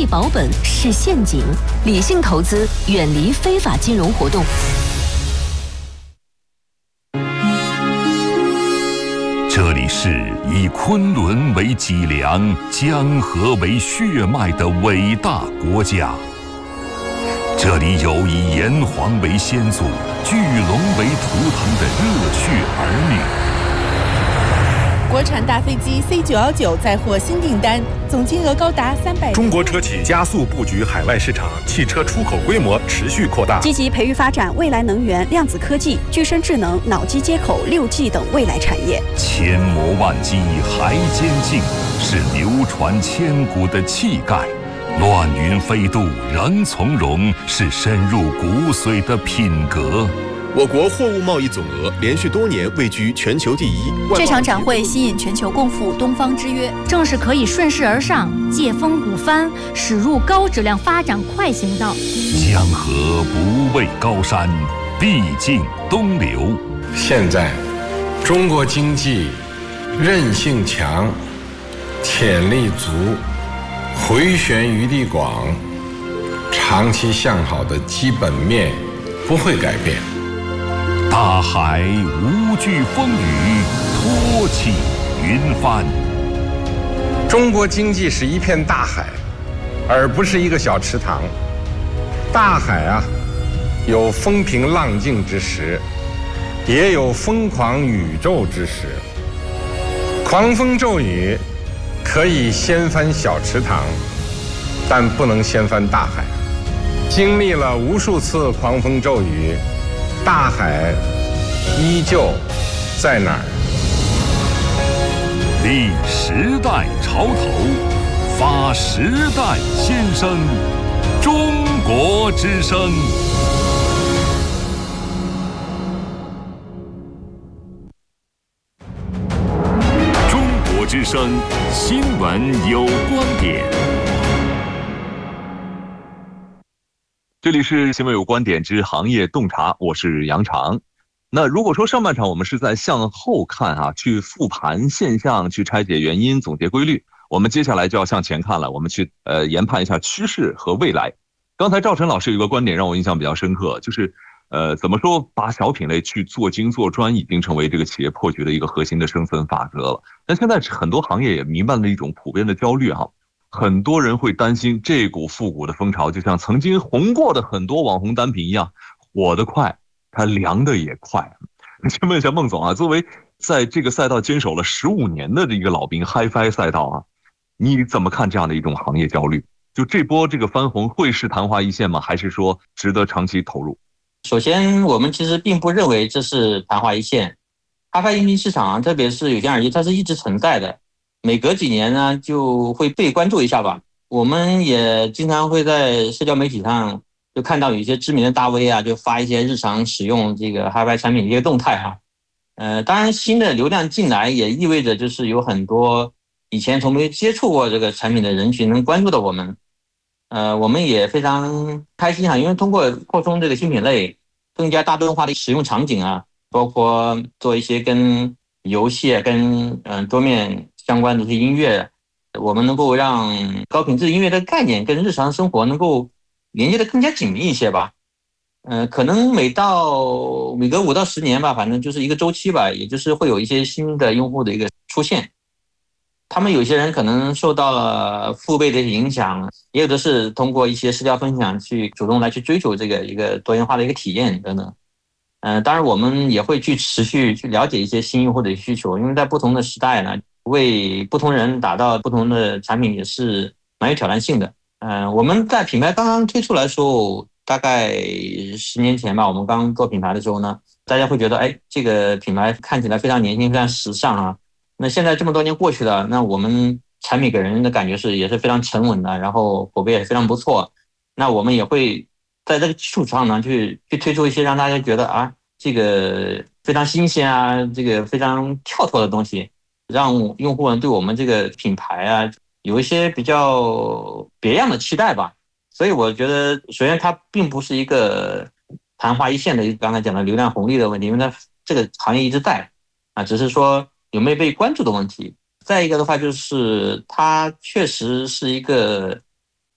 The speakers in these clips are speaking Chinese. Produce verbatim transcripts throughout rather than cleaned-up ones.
利保本是陷阱，理性投资，远离非法金融活动。 这里是以昆仑为脊梁、江河为血脉的伟大国家。这里有以炎黄为先祖、巨龙为图腾的热血儿女。国产大飞机 C 九一九再获新订单，总金额高达三百。 中国车企加速布局海外市场，汽车出口规模持续扩大， 积极培育发展未来能源、量子科技、具身智能、脑机接口、六 G 等未来产业。 千磨万击还坚劲，是流传千古的气概。乱云飞渡仍从容，是深入骨髓的品格。 我国货物贸易总额连续多年位居全球第一。 这场展会吸引全球共赴东方之约， 正是可以顺势而上，借风鼓帆，驶入高质量发展快行道。 江河不畏高山，必经东流。 现在，中国经济韧性强，潜力足，回旋余地广，长期向好的基本面不会改变。 大海无惧风雨，托起云帆。 中国经济是一片大海，而不是一个小池塘。大海啊，有风平浪静之时，也有疯狂宇宙之时。狂风骤雨可以掀翻小池塘，但不能掀翻大海。经历了无数次狂风骤雨，大海依旧在哪儿？ 立时代潮头，发时代先声，中国之声。中国之声，新闻有观点。 这里是新闻有观点之行业洞察，我是杨常。那如果说上半场我们是在向后看啊，去复盘现象，去拆解原因，总结规律，我们接下来就要向前看了，我们去呃研判一下趋势和未来。刚才赵晨老师有一个观点让我印象比较深刻，就是呃怎么说把小品类去做精做专已经成为这个企业破局的一个核心的生存法则了。但现在很多行业也弥漫了一种普遍的焦虑哈。很多人会担心这股复古的风潮就像曾经红过的很多网红单品一样，火得快，它凉的也快。先问一下孟总啊，作为在这个赛道坚守了十五年的这个老兵 Hi-Fi 赛道啊，你怎么看这样的一种行业焦虑？就这波这个翻红会是昙花一现吗？还是说值得长期投入？ 首先我们其实并不认为这是昙花一现。 Hi-Fi 音频市场特别是有线耳机它是一直存在的，每隔几年呢就会被关注一下吧。我们也经常会在社交媒体上就看到有一些知名的大 V 啊，就发一些日常使用这个 Hi-Fi 产品的一个动态哈、啊。呃，当然新的流量进来也意味着就是有很多以前从没接触过这个产品的人群能关注到我们。呃，我们也非常开心哈、啊，因为通过扩充这个新品类，更加大众化的使用场景啊，包括做一些跟游戏、跟嗯桌面相关的一些音乐，我们能够让高品质音乐的概念跟日常生活能够连接的更加紧密一些吧。呃，可能每到每隔五到十年吧，反正就是一个周期吧，也就是会有一些新的用户的一个出现。他们有些人可能受到了父辈的影响，也有的是通过一些社交分享去主动来去追求这个一个多元化的一个体验等等。呃，当然我们也会去持续去了解一些新用户的需求，因为在不同的时代呢，为不同人打造不同的产品也是蛮有挑战性的。呃，我们在品牌刚刚推出来的时候，大概十年前吧，我们刚做品牌的时候呢，大家会觉得，哎，这个品牌看起来非常年轻，非常时尚啊。那现在这么多年过去了，那我们产品给人的感觉是也是非常沉稳的，然后口碑也非常不错。那我们也会在这个基础上呢，去去推出一些让大家觉得啊，这个非常新鲜啊，这个非常跳脱的东西，让用户呢对我们这个品牌啊有一些比较别样的期待吧。所以我觉得，首先它并不是一个昙花一现的，刚才讲的流量红利的问题，因为它这个行业一直在啊，只是说有没有被关注的问题。再一个的话，就是它确实是一个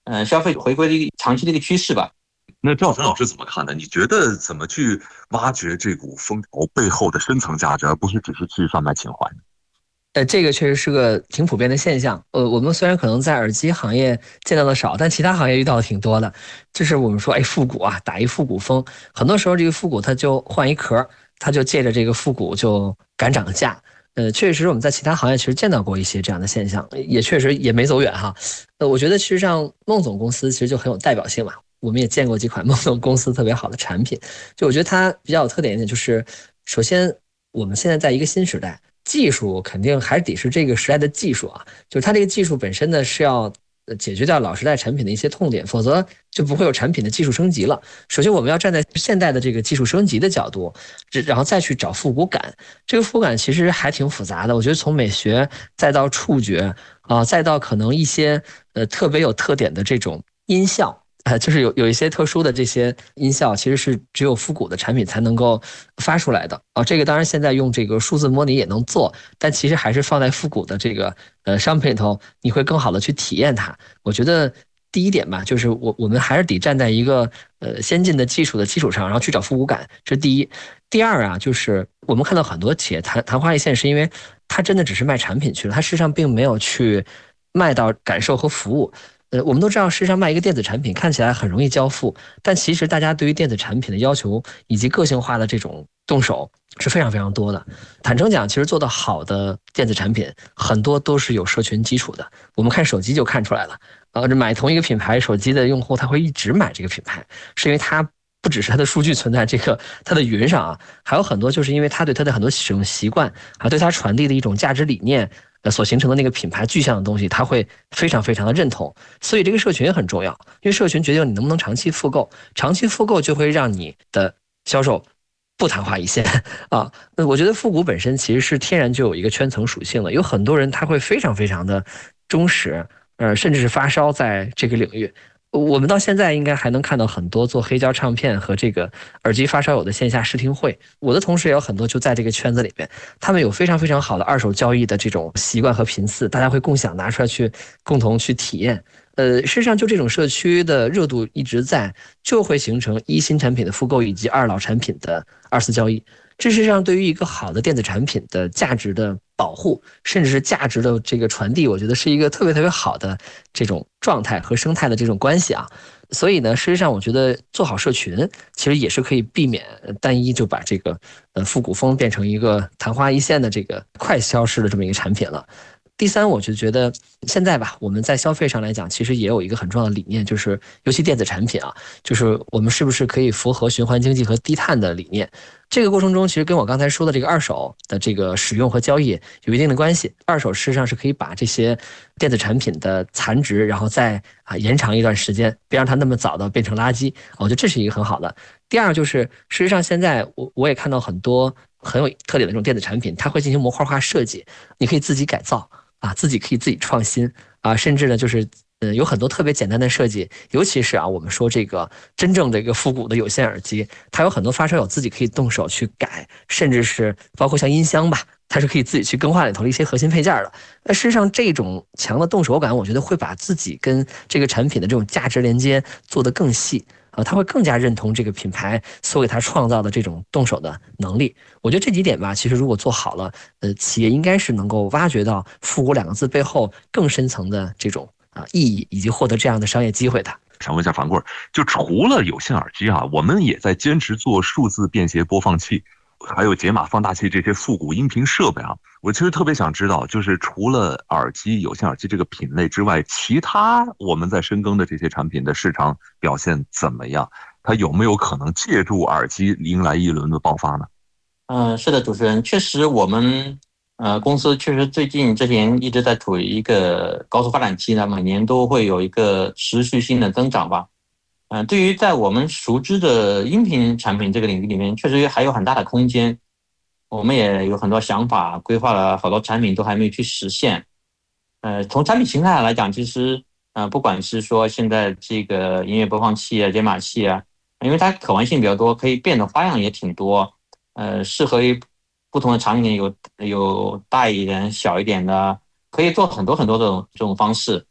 呃消费回归的一个长期的一个趋势吧。 那赵晨老师怎么看呢？你觉得怎么去挖掘这股风潮背后的深层价值，而不是只是去贩卖情怀呢？ 呃，这个确实是个挺普遍的现象。呃，我们虽然可能在耳机行业见到的少，但其他行业遇到的挺多的。就是我们说，哎，复古啊，打一复古风，很多时候这个复古它就换一壳，它就借着这个复古就敢涨价。呃，确实我们在其他行业其实见到过一些这样的现象，也确实也没走远哈。呃，我觉得其实上孟总公司其实就很有代表性嘛。我们也见过几款孟总公司特别好的产品，就我觉得它比较有特点一点，就是首先我们现在在一个新时代。技术肯定还得是这个时代的技术啊，就是它这个技术本身呢是要解决掉老时代产品的一些痛点，否则就不会有产品的技术升级了。首先我们要站在现代的这个技术升级的角度，然后再去找复古感。这个复古感其实还挺复杂的，我觉得从美学再到触觉啊，再到可能一些呃特别有特点的这种音效。呃，就是有有一些特殊的这些音效，其实是只有复古的产品才能够发出来的啊。这个当然现在用这个数字模拟也能做，但其实还是放在复古的这个呃商品里头，你会更好的去体验它。我觉得第一点吧，就是我我们还是得站在一个呃先进的技术的基础上，然后去找复古感，这是第一。第二啊，就是我们看到很多企业昙昙花一现，是因为它真的只是卖产品去了，它事实上并没有去卖到感受和服务。呃，我们都知道，事实上卖一个电子产品看起来很容易交付，但其实大家对于电子产品的要求以及个性化的这种动手是非常非常多的。坦诚讲，其实做到好的电子产品，很多都是有社群基础的。我们看手机就看出来了，呃，买同一个品牌手机的用户，他会一直买这个品牌，是因为他不只是它的数据存在这个它的云上啊，还有很多就是因为他对它的很多使用习惯，还对它传递的一种价值理念。所形成的那个品牌具象的东西，他会非常非常的认同，所以这个社群也很重要，因为社群决定你能不能长期复购，长期复购就会让你的销售不昙花一现啊。那我觉得复古本身其实是天然就有一个圈层属性的，有很多人他会非常非常的忠实，呃，甚至是发烧在这个领域。我们到现在应该还能看到很多做黑胶唱片和这个耳机发烧友的线下试听会，我的同事也有很多就在这个圈子里面，他们有非常非常好的二手交易的这种习惯和频次，大家会共享拿出来去共同去体验。呃，事实上就这种社区的热度一直在，就会形成一新产品的复购以及二老产品的二次交易。这事实上对于一个好的电子产品的价值的保护，甚至是价值的这个传递，我觉得是一个特别特别好的这种状态和生态的这种关系啊。所以呢，事实上我觉得做好社群其实也是可以避免单一就把这个呃复古风变成一个昙花一现的这个快消失的这么一个产品了。第三，我就觉得现在吧，我们在消费上来讲，其实也有一个很重要的理念，就是尤其电子产品啊，就是我们是不是可以符合循环经济和低碳的理念。这个过程中，其实跟我刚才说的这个二手的这个使用和交易有一定的关系。二手事实上是可以把这些电子产品的残值，然后再啊延长一段时间，别让它那么早的变成垃圾。我觉得这是一个很好的。第二就是，事实上现在我我也看到很多很有特点的这种电子产品，它会进行模块化设计，你可以自己改造。啊，自己可以自己创新啊，甚至呢，就是呃，有很多特别简单的设计，尤其是啊，我们说这个真正的一个复古的有线耳机，它有很多发烧友自己可以动手去改，甚至是包括像音箱吧，它是可以自己去更换里头的一些核心配件的。那事实上，这种强的动手感，我觉得会把自己跟这个产品的这种价值连接做得更细。啊，他会更加认同这个品牌所给他创造的这种动手的能力。我觉得这几点吧，其实如果做好了，呃，企业应该是能够挖掘到复古两个字背后更深层的这种啊意义，以及获得这样的商业机会的。 想问一下樊贵，就除了有线耳机啊，我们也在坚持做数字便携播放器，还有解码放大器这些复古音频设备啊。我其实特别想知道，就是除了耳机、有线耳机这个品类之外，其他我们在深耕的这些产品的市场表现怎么样？它有没有可能借助耳机迎来一轮的爆发呢？ 嗯、呃，是的，主持人，确实我们呃公司确实最近这些年一直在处于一个高速发展期呢，每年都会有一个持续性的增长吧。嗯、呃，对于在我们熟知的音频产品这个领域里面，确实还有很大的空间。我们也有很多想法，规划了好多产品都还没有去实现。呃，从产品形态来讲，其实呃，不管是说现在这个音乐播放器啊、解码器啊，因为它可玩性比较多，可以变的花样也挺多。呃，适合于不同的场景，有有大一点、小一点的，可以做很多很多这种这种方式。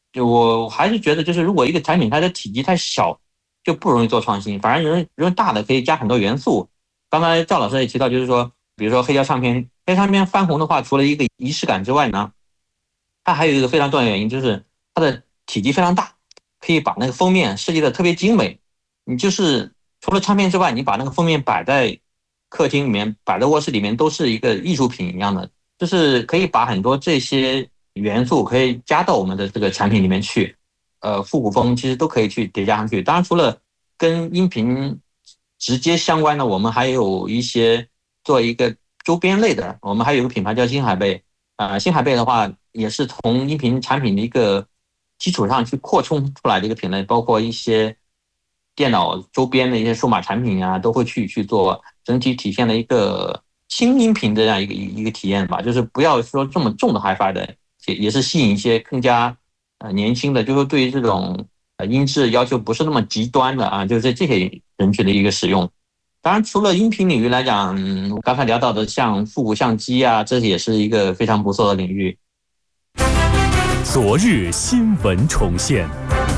就我还是觉得，就是如果一个产品它的体积太小，就不容易做创新，反而人人大的可以加很多元素。刚才赵老师也提到，就是说，比如说黑胶唱片，黑胶唱片翻红的话，除了一个仪式感之外呢，它还有一个非常重要的原因，就是它的体积非常大，可以把那个封面设计的特别精美。你就是除了唱片之外，你把那个封面摆在客厅里面，摆在卧室里面，都是一个艺术品一样的，就是可以把很多这些元素可以加到我们的这个产品里面去。呃，复古风其实都可以去叠加上去。当然，除了跟音频直接相关的，我们还有一些做一个周边类的，我们还有一个品牌叫新海贝。呃，新海贝的话也是从音频产品的一个基础上去扩充出来的一个品类，包括一些电脑周边的一些数码产品啊，都会去去做，整体体现了一个轻音频的这样一个一个体验吧。就是不要说这么重的 Hi-Fi 的，也也是吸引一些更加呃年轻的，就是对于这种呃音质要求不是那么极端的啊，就是这些人群的一个使用。当然，除了音频领域来讲，嗯，我刚才聊到的像复古相机啊，这也是一个非常不错的领域。 昨日新闻重现。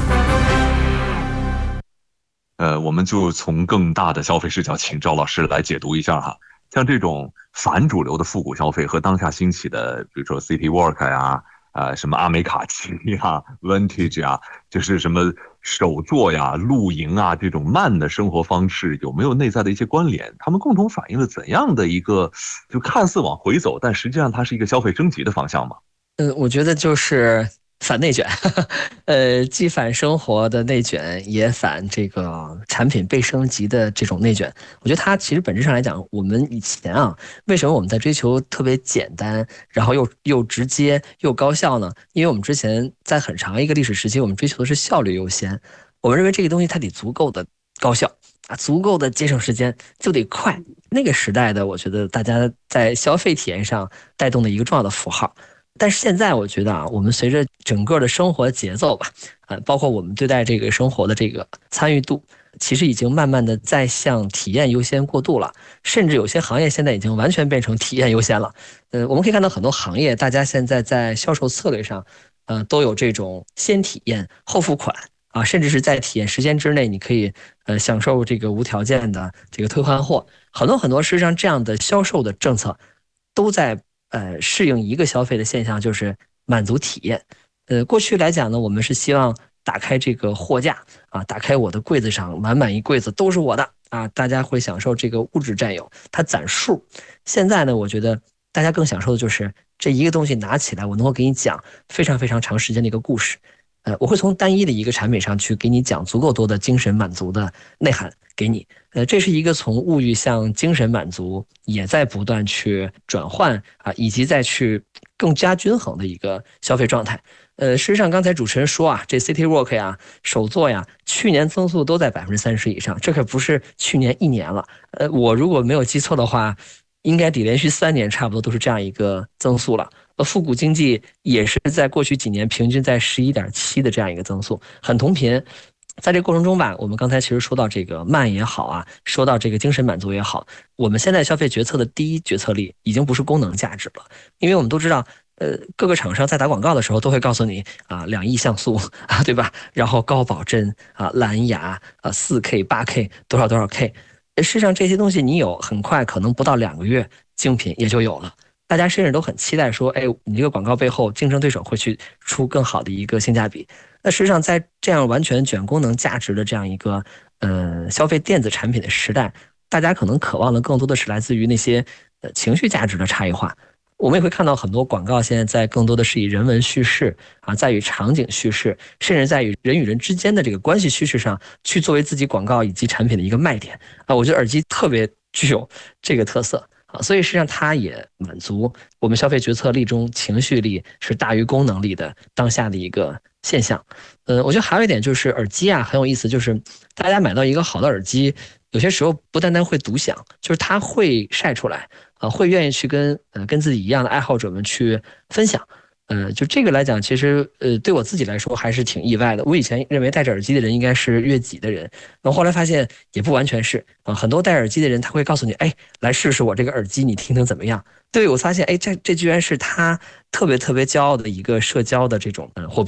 呃，我们就从更大的消费视角，请赵老师来解读一下哈。像这种反主流的复古消费和当下兴起的，比如说 City Walk 呀，呃，什么阿美卡奇呀、Vintage 啊，就是什么手作呀、露营啊，这种慢的生活方式，有没有内在的一些关联？他们共同反映了怎样的一个，就看似往回走，但实际上它是一个消费升级的方向吗？ 嗯，我觉得就是反内卷，呃，既反生活的内卷，也反这个产品被升级的这种内卷。我觉得它其实本质上来讲，我们以前啊，为什么我们在追求特别简单，然后又又直接又高效呢？因为我们之前在很长一个历史时期，我们追求的是效率优先，我们认为这个东西它得足够的高效啊，足够的节省时间，就得快。那个时代的，我觉得大家在消费体验上带动的一个重要的符号。但是现在我觉得啊，我们随着整个的生活节奏吧，呃，包括我们对待这个生活的这个参与度，其实已经慢慢的在向体验优先过渡了，甚至有些行业现在已经完全变成体验优先了。呃，我们可以看到很多行业，大家现在在销售策略上，呃，都有这种先体验后付款啊，甚至是在体验时间之内，你可以呃享受这个无条件的这个退换货，很多很多事实上这样的销售的政策都在。呃，适应一个消费的现象，就是满足体验。呃，过去来讲呢，我们是希望打开这个货架啊，打开我的柜子上满满一柜子都是我的啊，大家会享受这个物质占有，它攒数。现在呢，我觉得大家更享受的就是这一个东西拿起来，我能够给你讲非常非常长时间的一个故事。呃，我会从单一的一个产品上去给你讲足够多的精神满足的内涵给你。呃，这是一个从物欲向精神满足也在不断去转换啊，以及再去更加均衡的一个消费状态。呃，事实上刚才主持人说啊，这 City Walk 呀、手作呀，去年增速都在百分之三十以上，这可不是去年一年了。呃，我如果没有记错的话，应该得连续三年差不多都是这样一个增速了。呃，复古经济也是在过去几年平均在 十一点七 的这样一个增速，很同频。在这个过程中吧，我们刚才其实说到这个慢也好啊，说到这个精神满足也好，我们现在消费决策的第一决策力已经不是功能价值了，因为我们都知道，呃，各个厂商在打广告的时候都会告诉你啊，两亿像素啊，对吧？然后高保真啊，蓝牙啊，四 K、八 K 多少多少 K， 事实上这些东西你有，很快可能不到两个月，精品也就有了。大家甚至都很期待说，哎，你这个广告背后竞争对手会去出更好的一个性价比。那实际上在这样完全卷功能价值的这样一个呃消费电子产品的时代，大家可能渴望的更多的是来自于那些呃情绪价值的差异化。我们也会看到很多广告现在在更多的是以人文叙事啊，在于场景叙事，甚至在于人与人之间的这个关系叙事上去作为自己广告以及产品的一个卖点啊。我觉得耳机特别具有这个特色。啊，所以实际上它也满足我们消费决策力中情绪力是大于功能力的当下的一个现象。呃，我觉得还有一点就是耳机啊很有意思，就是大家买到一个好的耳机，有些时候不单单会独享，就是它会晒出来啊，会愿意去跟呃跟自己一样的爱好者们去分享。呃，就这个来讲，其实呃对我自己来说还是挺意外的。我以前认为戴着耳机的人应该是悦己的人，然后后来发现也不完全是啊。很多戴耳机的人他会告诉你，哎，来试试我这个耳机，你听听怎么样？对，我发现，哎，这这居然是他特别特别骄傲的一个社交的这种呃货币。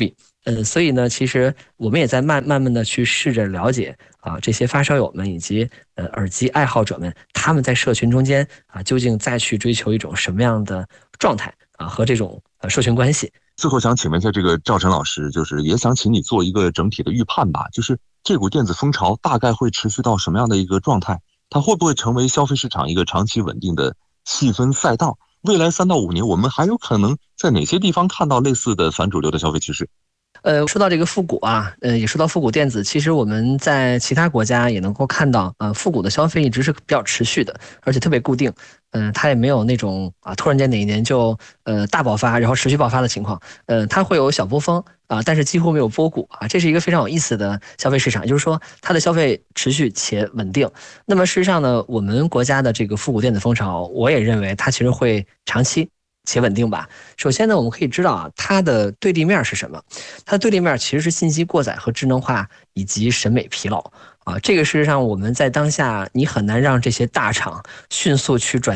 呃，所以呢，其实我们也在慢慢慢的去试着了解啊，这些发烧友们以及呃耳机爱好者们，他们在社群中间啊，究竟再去追求一种什么样的状态啊和这种呃社群关系。 最后想请问一下这个赵晨老师，就是也想请你做一个整体的预判吧，就是这股电子风潮大概会持续到什么样的一个状态？它会不会成为消费市场一个长期稳定的细分赛道？未来三到五年，我们还有可能在哪些地方看到类似的反主流的消费趋势？ 呃，说到这个复古啊，呃，也说到复古电子，其实我们在其他国家也能够看到，呃，复古的消费一直是比较持续的，而且特别固定。嗯、呃，它也没有那种啊，突然间哪一年就呃大爆发，然后持续爆发的情况。呃，它会有小波峰啊，但是几乎没有波谷啊，这是一个非常有意思的消费市场，也就是说它的消费持续且稳定。那么事实上呢，我们国家的这个复古电子风潮，我也认为它其实会长期且稳定吧。首先呢，我们可以知道啊，它的对立面是什么？它的对立面其实是信息过载和智能化以及审美疲劳啊。这个事实上我们在当下你很难让这些大厂迅速去转